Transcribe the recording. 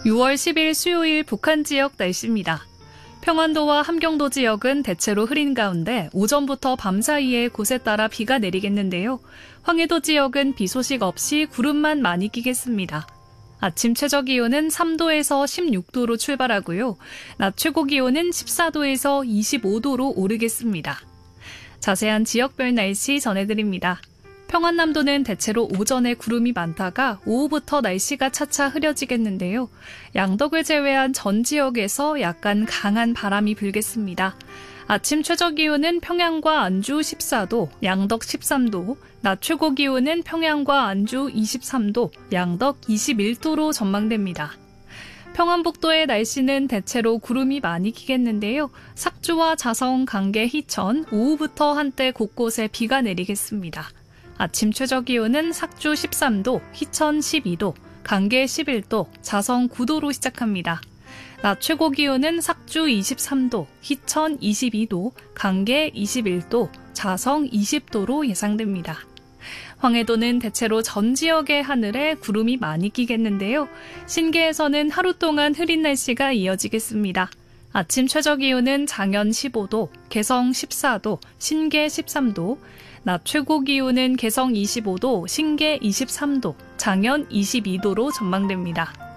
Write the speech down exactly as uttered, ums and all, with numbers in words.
유월 십일 수요일 북한 지역 날씨입니다. 평안도와 함경도 지역은 대체로 흐린 가운데 오전부터 밤 사이에 곳에 따라 비가 내리겠는데요. 황해도 지역은 비 소식 없이 구름만 많이 끼겠습니다. 아침 최저 기온은 삼 도에서 십육 도로 출발하고요. 낮 최고 기온은 십사 도에서 이십오 도로 오르겠습니다. 자세한 지역별 날씨 전해드립니다. 평안남도는 대체로 오전에 구름이 많다가 오후부터 날씨가 차차 흐려지겠는데요. 양덕을 제외한 전 지역에서 약간 강한 바람이 불겠습니다. 아침 최저 기온은 평양과 안주 십사 도, 양덕 십삼 도, 낮 최고 기온은 평양과 안주 이십삼 도, 양덕 이십일 도로 전망됩니다. 평안북도의 날씨는 대체로 구름이 많이 끼겠는데요. 삭주와 자성, 강계, 희천, 오후부터 한때 곳곳에 비가 내리겠습니다. 아침 최저 기온은 삭주 십삼 도, 희천 십이 도, 강계 십일 도, 자성 구 도로 시작합니다. 낮 최고 기온은 삭주 이십삼 도, 희천 이십이 도, 강계 이십일 도, 자성 이십 도로 예상됩니다. 황해도는 대체로 전 지역의 하늘에 구름이 많이 끼겠는데요. 신계에서는 하루 동안 흐린 날씨가 이어지겠습니다. 아침 최저 기온은 장현 십오 도, 개성 십사 도, 신계 십삼 도, 낮 최고 기온은 개성 이십오 도, 신계 이십삼 도, 장현 이십이 도로 전망됩니다.